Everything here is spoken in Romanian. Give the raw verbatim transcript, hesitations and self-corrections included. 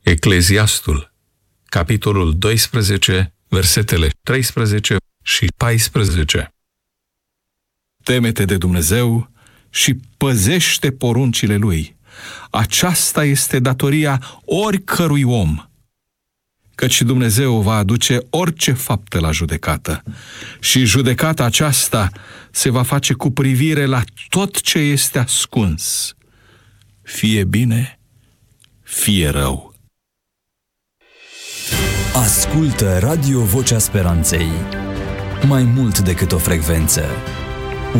Ecleziastul, capitolul doisprezece, versetele treisprezece și paisprezece. Teme-te de Dumnezeu și păzește poruncile Lui. Aceasta este datoria oricărui om, căci Dumnezeu va aduce orice faptă la judecată și judecata aceasta se va face cu privire la tot ce este ascuns, fie bine, fie rău. Ascultă Radio Vocea Speranței. Mai mult decât o frecvență,